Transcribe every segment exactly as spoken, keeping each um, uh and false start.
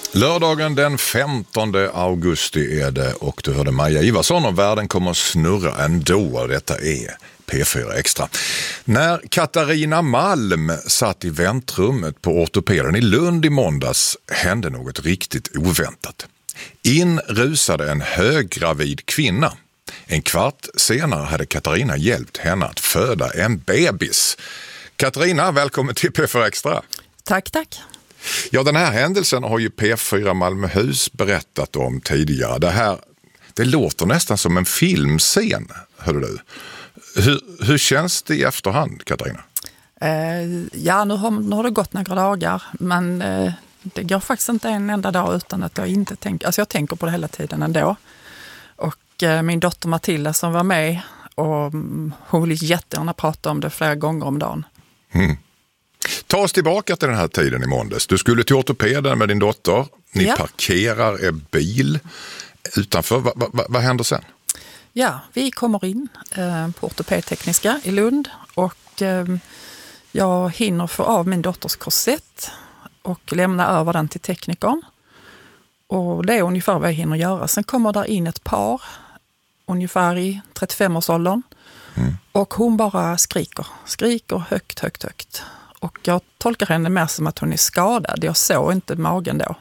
Lördagen den femtonde augusti är det och du hörde Maja Ivarsson och världen kommer att snurra ändå. Detta är P fyra Extra. När Katarina Malm satt i väntrummet på ortopeden i Lund i måndags hände något riktigt oväntat. In rusade en höggravid kvinna. En kvart senare hade Katarina hjälpt henne att föda en bebis. Katarina, välkommen till P fyra Extra. Tack, tack. Ja, den här händelsen har ju P fyra Malmöhus berättat om tidigare. Det här, det låter nästan som en filmscen, hörde du. Hur, hur känns det i efterhand, Katarina? Eh, ja, nu har, nu har det gått några dagar, men eh, det går faktiskt inte en enda dag utan att jag inte tänker, alltså jag tänker på det hela tiden ändå. Och eh, min dotter Matilda som var med, och mm, hon vill jättegärna prata om det flera gånger om dagen. Mm. Ta oss tillbaka till den här tiden i måndags. Du skulle till ortopeden med din dotter. Ni ja. parkerar er bil utanför. Va, va, va, vad händer sen? Ja, vi kommer in eh, på ortopedtekniska i Lund och eh, jag hinner få av min dotters korsett och lämna över den till teknikern. Och det är ungefär vad jag hinner göra. Sen kommer där in ett par, ungefär i trettiofem-årsåldern. Mm. Och hon bara skriker. Skriker högt, högt, högt. Och jag tolkar henne mer som att hon är skadad. Jag såg inte magen då.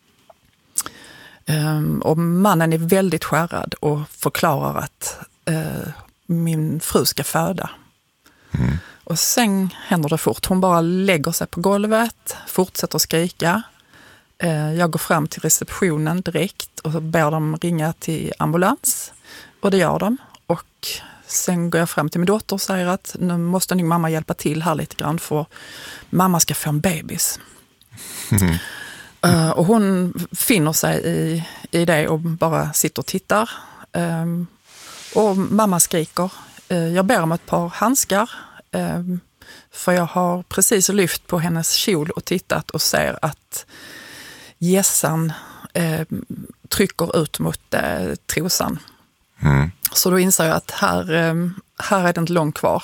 Um, och mannen är väldigt skärrad och förklarar att uh, min fru ska föda. Mm. Och sen händer det fort. Hon bara lägger sig på golvet, fortsätter skrika. Uh, jag går fram till receptionen direkt och ber dem ringa till ambulans. Och det gör de. Och sen går jag fram till min dotter och säger att nu måste nog mamma hjälpa till här lite grann för mamma ska få en bebis. Mm. Uh, och hon finner sig i, i det och bara sitter och tittar. Um, och mamma skriker. Uh, jag ber om ett par handskar. Um, för jag har precis lyft på hennes kjol och tittat och ser att gässan uh, trycker ut mot uh, trosan. Mm. Så då inser jag att här, um, här är det inte långt kvar.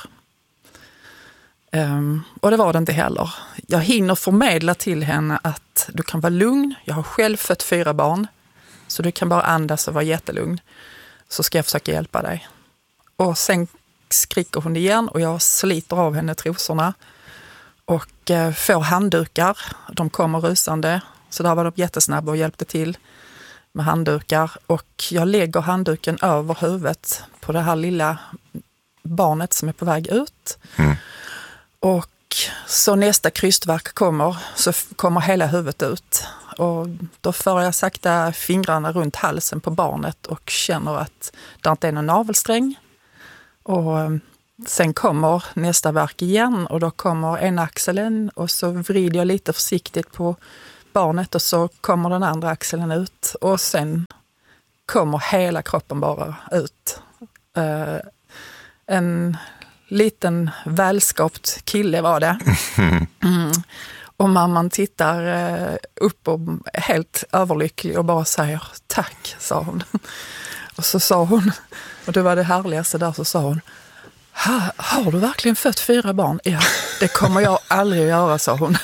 Um, och det var det inte heller. Jag hinner förmedla till henne att du kan vara lugn. Jag har själv fött fyra barn. Så du kan bara andas och vara jättelugn. Så ska jag försöka hjälpa dig. Och sen skriker hon igen och jag sliter av henne trosorna. Och uh, får handdukar. De kommer rusande. Så där var de jättesnabba och hjälpte till med handdukar. Och jag lägger handduken över huvudet på det här lilla barnet som är på väg ut. Mm. Och så nästa krystverk kommer så kommer hela huvudet ut. Och då får jag sakta fingrarna runt halsen på barnet och känner att det inte är någon navelsträng. Och sen kommer nästa verk igen och då kommer en axeln och så vrider jag lite försiktigt på barnet och så kommer den andra axeln ut. Och sen kommer hela kroppen bara ut. Uh, en liten välskapt kille var det. Mm. Och mamman tittar uh, upp och är helt överlycklig och bara säger tack, sa hon. Och så sa hon, och det var det härligaste där, så sa hon, ha, har du verkligen fött fyra barn? Ja, det kommer jag aldrig att göra, sa hon.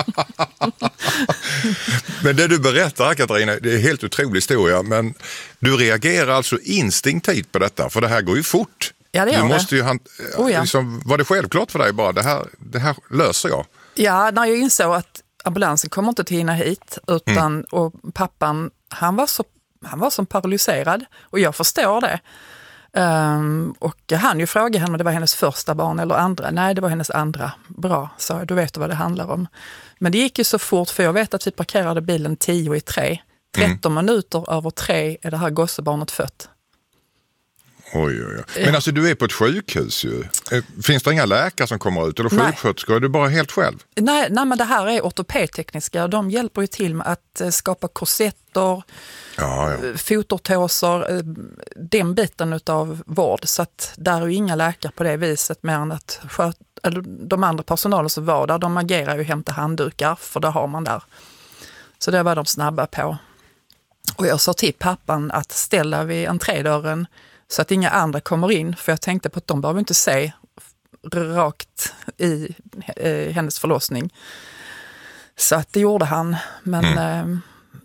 Men det du berättar, Katarina, det är en helt otrolig historia, men du reagerar alltså instinktivt på detta, för det här går ju fort. Ja, det gör du det. måste ju han, oh, ja. liksom, var det självklart för dig bara, det här, det här löser jag? Ja, när jag insåg att ambulansen kommer inte att hinna hit, utan, mm. och pappan, han var, så, han var som paralyserad, och jag förstår det. Um, och han ju frågade henne om det var hennes första barn eller andra. Nej, det var hennes andra. Bra, sa jag, du vet vad det handlar om. Men det gick ju så fort, för jag vet att vi parkerade bilen tio i tre. tretton mm. minuter över tre är det här gossebarnet fött. Oj, oj, oj. Men alltså du är på ett sjukhus ju. Finns det inga läkare som kommer ut eller sjuksköterskor? Är du bara helt själv? Nej, nej, men det här är ortopedtekniska. De hjälper ju till med att skapa korsetter, ja, ja. fotortåser, den biten av vård. Så att där är ju inga läkare på det viset, mer än att sköt, eller de andra personalen som var där, de agerar ju hämta handdukar, för det har man där. Så det var de snabba på. Och jag sa till pappan att ställa vid entrédörren så att inga andra kommer in, för jag tänkte på att de behöver inte se rakt i eh, hennes förlossning. Så att det gjorde han. Men mm. eh,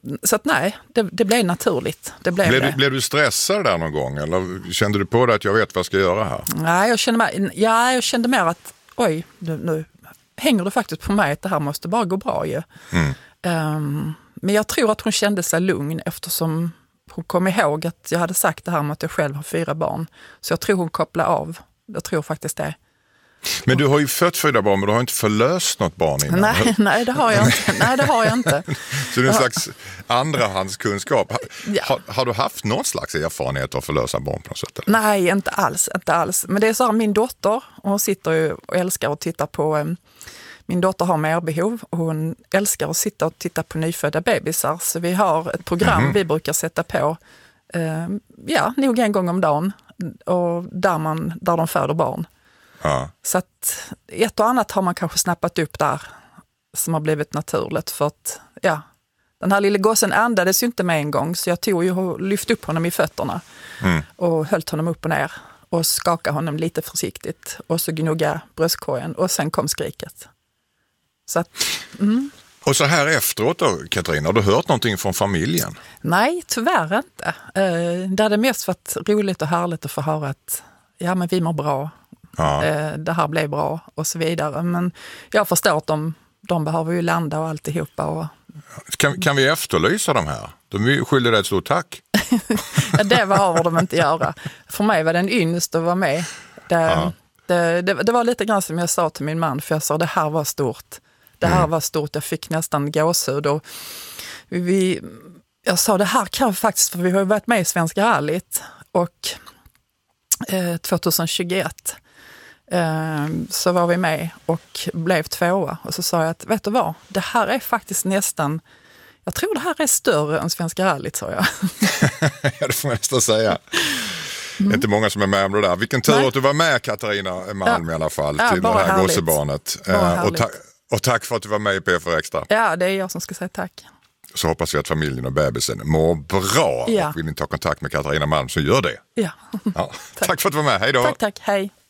så att nej, det, det blev naturligt. Det blev, blev, det. Du, blev du stressad där någon gång? Eller kände du på det att jag vet vad jag ska göra här? Nej, jag kände, mer, ja, jag kände mer att oj, nu, nu hänger det faktiskt på mig att det här måste bara gå bra ju. Mm. Um, men jag tror att hon kände sig lugn eftersom hon kom ihåg att jag hade sagt det här med att jag själv har fyra barn. Så jag tror hon kopplade av. Jag tror faktiskt det. Men du har ju fött fyra barn, men du har inte förlöst något barn innan. Nej, nej, det har jag inte. Nej, det har jag inte. Så det är en slags andrahandskunskap. Ja. Har, har du haft någon slags erfarenhet av att förlösa barn på något sätt? Eller? Nej, inte alls, inte alls. Men det är så här, min dotter, hon sitter ju och älskar att titta på... Um, min dotter har merbehov och hon älskar att sitta och titta på nyfödda bebisar. Så vi har ett program mm. vi brukar sätta på, um, ja, nog en gång om dagen. Och där, man, där de föder barn. Ja. Så att ett och annat har man kanske snappat upp där som har blivit naturligt för att, ja, den här lilla gossen andades ju inte med en gång så jag tog ju och lyfte upp honom i fötterna mm. och höll honom upp och ner och skakade honom lite försiktigt och så gnugga bröstkorgen och sen kom skriket. Så att, mm. Och så här efteråt då, Katarina, har du hört någonting från familjen? Nej, tyvärr inte. Eh, det hade mest varit roligt och härligt att få höra att ja, men vi mår bra. Ja. Det här blev bra och så vidare. Men jag förstår att de, de behöver ju landa och alltihopa. Och... Kan, kan vi efterlysa de här? De är skyldiga dig ett stort tack. Ja, det behöver de inte göra. För mig var det en ynnest att vara med. Det, ja. det, det, det var lite grann som jag sa till min man, för jag sa det här var stort. Det här mm. var stort, jag fick nästan gåshud. Och vi, jag sa det här kan vi faktiskt, för vi har ju varit med i Svenska rallyt och eh, tjugohundratjugoett eh, så var vi med och blev tvåa. Och så sa jag att, vet du vad, det här är faktiskt nästan, jag tror det här är större än Svenska rallyt, sa jag. Ja, det får man nästan säga. Mm. Det är inte många som är med om det där. Vilken tur Nej. att du var med, Katarina Malm, ja. i alla fall, ja, till det här gossebarnet. Eh, och, ta- och tack för att du var med i P fyra Extra. Ja, det är jag som ska säga tack. Så hoppas vi att familjen och bebisen mår bra. Ja. Och vill ni ta kontakt med Katarina Malm så gör det. Ja. Ja. Tack. Tack för att du var med. Hej då. Tack, tack. Hej.